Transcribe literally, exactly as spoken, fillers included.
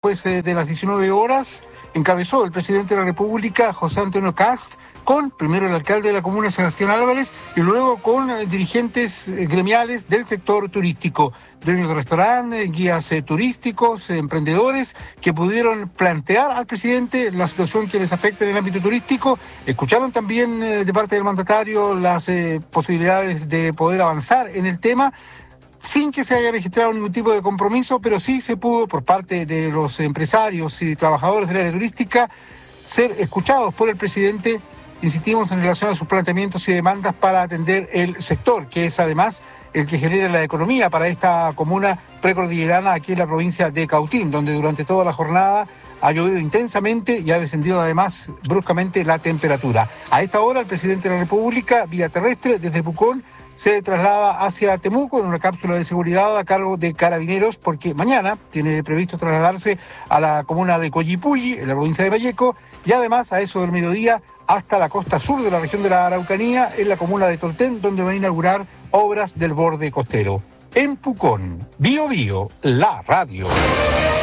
después eh, de las diecinueve horas, encabezó el presidente de la República, José Antonio Kast, con primero el alcalde de la comuna, Sebastián Álvarez, y luego con eh, dirigentes eh, gremiales del sector turístico, dueños de restaurantes, guías eh, turísticos, eh, emprendedores, que pudieron plantear al presidente la situación que les afecta en el ámbito turístico. Escucharon también eh, de parte del mandatario las eh, posibilidades de poder avanzar en el tema, sin que se haya registrado ningún tipo de compromiso, pero sí se pudo, por parte de los empresarios y trabajadores del área turística, ser escuchados por el presidente. Insistimos en relación a sus planteamientos y demandas para atender el sector, que es además el que genera la economía para esta comuna precordillerana aquí en la provincia de Cautín, donde durante toda la jornada ha llovido intensamente y ha descendido además bruscamente la temperatura. A esta hora el presidente de la República, vía terrestre, desde Pucón, se traslada hacia Temuco en una cápsula de seguridad a cargo de Carabineros, porque mañana tiene previsto trasladarse a la comuna de Coyipulli, en la provincia de Valleco, y además a eso del mediodía hasta la costa sur de la región de la Araucanía, en la comuna de Tolten, donde va a inaugurar obras del borde costero. En Pucón, Bío Bío, la radio.